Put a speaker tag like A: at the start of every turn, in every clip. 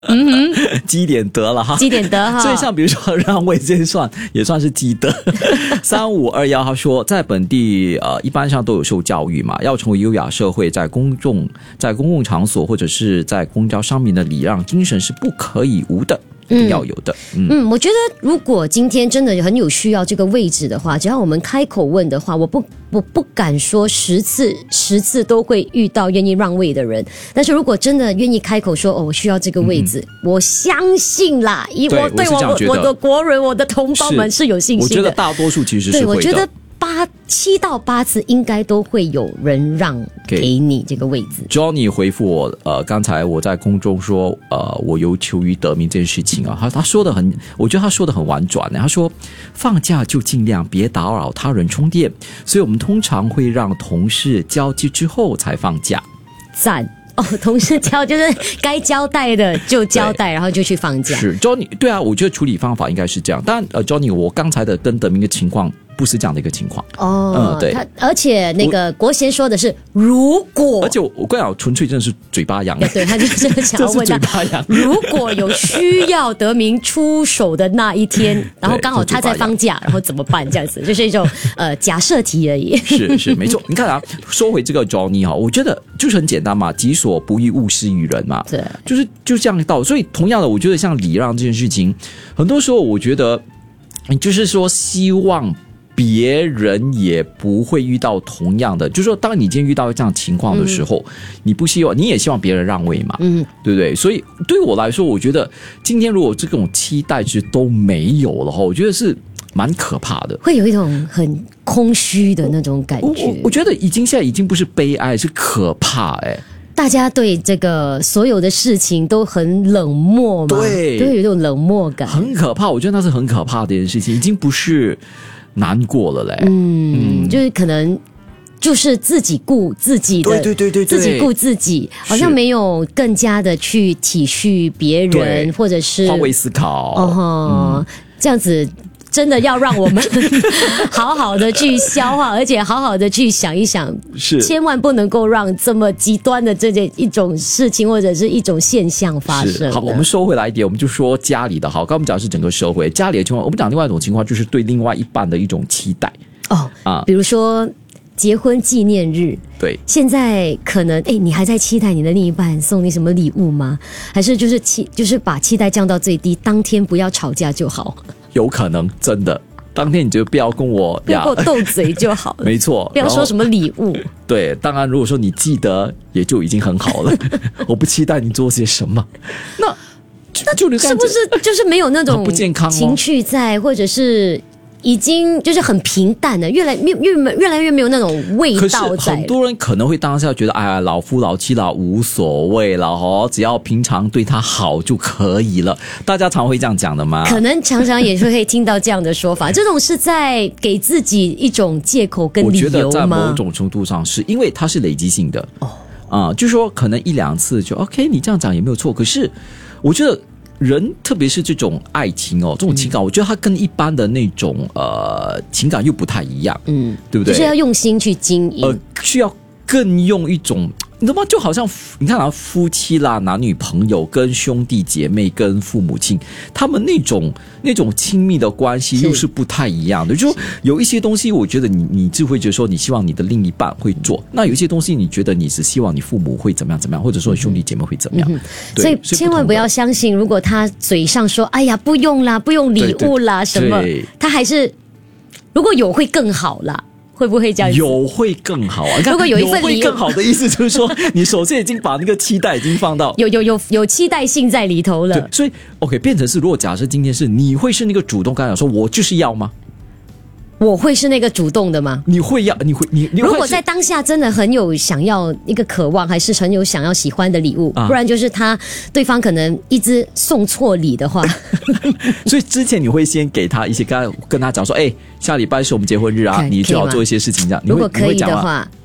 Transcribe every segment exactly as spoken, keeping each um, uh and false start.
A: 嗯哼，
B: 积点德了哈，
A: 积点德哈。
B: 所以像比如说让位这算也算是积德。三五二幺他说，在本地呃一般上都有受教育嘛，要成为优雅社会，在公众在公共场所或者是在公交上面的礼让精神是不可以无的。一定要有的。 嗯,
A: 嗯我觉得如果今天真的很有需要这个位置的话，只要我们开口问的话，我不我不敢说十次十次都会遇到愿意让位的人，但是如果真的愿意开口说哦我需要这个位置、嗯、我相信啦，以我对 我, 我, 我的国人我的同胞们是有信心的。
B: 我觉得大多数其实是会的。
A: 对，我觉得八七到八次应该都会有人让给你这个位置。
B: Johnny 回复我，呃，刚才我在空中说，呃，我有求于得名这件事情啊，他他说的很，我觉得他说的很婉转呢。他说，放假就尽量别打扰他人充电，所以我们通常会让同事交接之后才放假。
A: 赞。哦，同事交就是该交代的就交代，然后就去放假。
B: 是 Johnny， 对啊，我觉得处理方法应该是这样。当然，呃 ，Johnny， 我刚才的跟得名的情况不是这样的一个情况。
A: 哦，
B: 嗯，对。
A: 他而且那个国贤说的是如果，
B: 而且我我跟你讲，纯粹真的是嘴巴痒。
A: 对，他就是想要问他，如果有需要得名出手的那一天，然后刚好他在放假，然后怎么办？这样子就是一种呃假设题而已。
B: 是是没错。你看啊，说回这个 Johnny 哈，我觉得就是很简单嘛，己所不欲，勿施于人嘛。
A: 对，
B: 就是就这样的道理。所以同样的，我觉得像礼让这件事情，很多时候我觉得，就是说希望别人也不会遇到同样的，就是说当你今天遇到这样情况的时候、嗯、你不希望，你也希望别人让位嘛，嗯，对不对？所以对我来说，我觉得今天如果这种期待值都没有了，我觉得是蛮可怕的，
A: 会有一种很空虚的那种感觉。
B: 我, 我, 我觉得已经现在已经不是悲哀，是可怕。哎，
A: 大家对这个所有的事情都很冷漠嘛，
B: 对，
A: 都有一种冷漠感，
B: 很可怕。我觉得那是很可怕的一件事情，已经不是难过了嘞。
A: 嗯, 嗯就是可能就是自己顾自己的，
B: 对对对对对，
A: 自己顾自己，好像没有更加的去体恤别人，或者是
B: 换位思考。
A: 哦、嗯，这样子真的要让我们好好的去消化，而且好好的去想一想，
B: 是千
A: 万不能够让这么极端的这件一种事情或者是一种现象发生。
B: 好，我们收回来一点，我们就说家里的好，刚刚我们讲的是整个社会，家里的情况，我们讲另外一种情况，就是对另外一半的一种期待
A: 哦啊，比如说结婚纪念日，
B: 对，
A: 现在可能哎，你还在期待你的另一半送你什么礼物吗？还是就是期就是把期待降到最低，当天不要吵架就好？
B: 有可能真的，当天你就不要跟我
A: 不要跟我斗嘴就好了。
B: 没错，
A: 不要说什么礼物。
B: 对，当然如果说你记得，也就已经很好了。我不期待你做些什么，那
A: 那就是不是就是没有那种
B: 不健康
A: 情趣在，或者是已经就是很平淡的，越来越越越来越没有那种味道在。可
B: 是很多人可能会当下觉得，哎呀，老夫老妻了，无所谓了哦，只要平常对他好就可以了。大家常会这样讲的吗？
A: 可能常常也是会听到这样的说法。这种是在给自己一种借口跟理由吗？
B: 我觉得在某种程度上是因为它是累积性的哦，啊、呃，就是说可能一两次就 OK， 你这样讲也没有错。可是我觉得。人特别是这种爱情哦，这种情感，嗯、我觉得它跟一般的那种呃情感又不太一样，嗯，对不对？
A: 就是要用心去经营，
B: 呃，需要更用一种，你知道吗？就好像你看啊，夫妻啦、男女朋友、跟兄弟姐妹、跟父母亲，他们那种那种亲密的关系又是不太一样的。就有一些东西，我觉得你你就会觉得说，你希望你的另一半会做；那有一些东西，你觉得你是希望你父母会怎么样怎么样，或者说兄弟姐妹会怎么样。嗯、
A: 所以千万不要相信，如果他嘴上说“哎呀，不用啦，不用礼物啦”什么，他还是如果有会更好啦。会不会这样子？
B: 有会更好啊！
A: 如果有一份礼物，
B: 有会更好的意思就是说，你首先已经把那个期待已经放到
A: 有有有有期待性在里头了。
B: 对，所以 OK 变成是，如果假设今天是你会是那个主动跟他讲说，我就是要吗？
A: 我会是那个主动的吗？
B: 你会要？你会你你会
A: 如果在当下真的很有想要一个渴望，还是很有想要喜欢的礼物，啊、不然就是他对方可能一直送错礼的话，
B: 所以之前你会先给他一些跟他跟他讲说，哎，下礼拜是我们结婚日啊，你最好做一些事情这样。
A: 如果可以的话，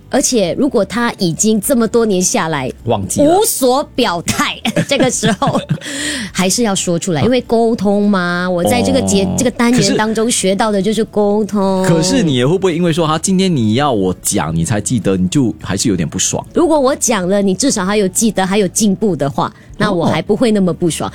A: 而且如果他已经这么多年下来
B: 忘记了
A: 无所表态，这个时候还是要说出来，因为沟通嘛，我在这个节、
B: 哦、
A: 这个单元当中学到的就是沟通。
B: 可是你也会不会因为说他今天你要我讲你才记得，你就还是有点不爽？
A: 如果我讲了，你至少还有记得还有进步的话，那我还不会那么不爽。